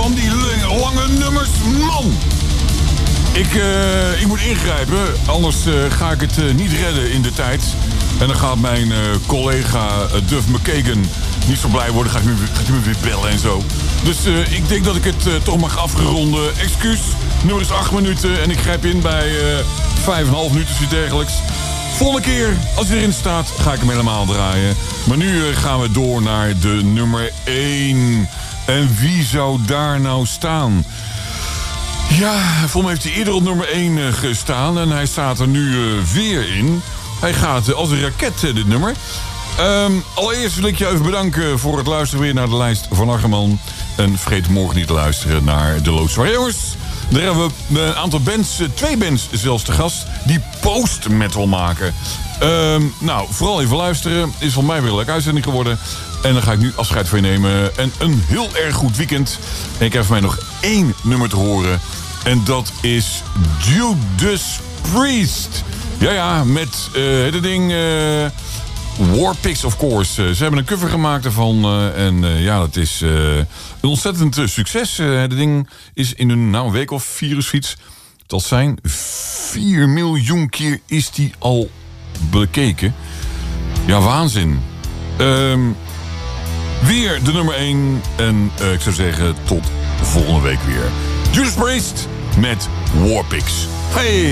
van die lange nummers, man. Ik moet ingrijpen, anders ga ik het niet redden in de tijd. En dan gaat mijn collega Duff McKagan niet zo blij worden. Gaat hij me weer bellen en zo. Dus ik denk dat ik het toch mag afgeronden. Excuus, nummer is 8 minuten en ik grijp in bij 5,5 minuten of iets dergelijks. Volgende keer, als hij erin staat, ga ik hem helemaal draaien. Maar nu gaan we door naar de nummer 1. En wie zou daar nou staan? Ja, volgens mij heeft hij eerder op nummer 1 gestaan. En hij staat er nu weer in. Hij gaat als een raket, dit nummer. Allereerst wil ik je even bedanken voor het luisteren weer naar de lijst van Argeman. En vergeet morgen niet te luisteren naar de Loods. Jongens, daar hebben we een aantal bands, 2 bands zelfs te gast, die post-metal maken. Nou, vooral even luisteren. Is van mij weer een leuke uitzending geworden. En dan ga ik nu afscheid van je nemen. En een heel erg goed weekend. En ik heb van mij nog 1 nummer te horen. En dat is Judas Priest. Ja, met het ding Warpigs, of course. Ze hebben een cover gemaakt ervan. Ja, dat is een ontzettend succes. Het ding is in een week of 4 is fiets. Het zal zijn 4 miljoen keer is die al bekeken. Ja, waanzin. Weer de nummer 1. En ik zou zeggen tot volgende week weer. Judas Priest met Warpigs. Hey!